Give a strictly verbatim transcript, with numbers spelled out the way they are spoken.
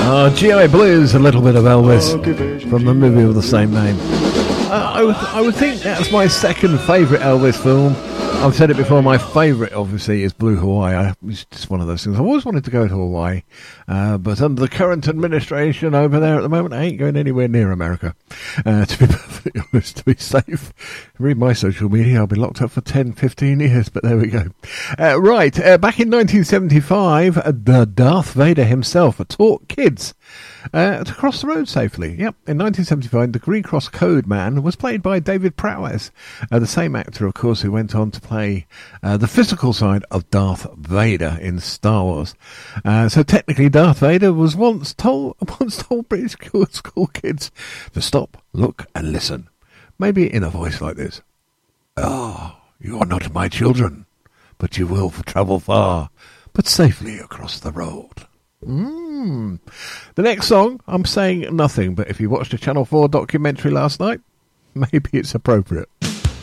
Oh, G I Blues, a little bit of Elvis from the movie of the same name. Uh, I, would, I would think that's my second favourite Elvis film. I've said it before, my favourite, obviously, is Blue Hawaii. I, it's just one of those things. I've always wanted to go to Hawaii, uh, but under the current administration over there at the moment, I ain't going anywhere near America. Uh, to be perfectly honest, to be safe. Read my social media, I'll be locked up for ten, fifteen years, but there we go. Uh, right, uh, back in nineteen seventy-five, uh, the Darth Vader himself taught kids uh, to cross the road safely. Yep, in nineteen seventy-five, the Green Cross Code Man was played by David Prowse, uh, the same actor, of course, who went on to play uh, the physical side of Darth Vader in Star Wars. Uh, so technically, Darth Vader was once told once told British school kids to stop, look, and listen. Maybe in a voice like this. "Oh, you are not my children, but you will travel far, but safely across the road." Mm. The next song, I'm saying nothing, but if you watched a Channel four documentary last night, maybe it's appropriate.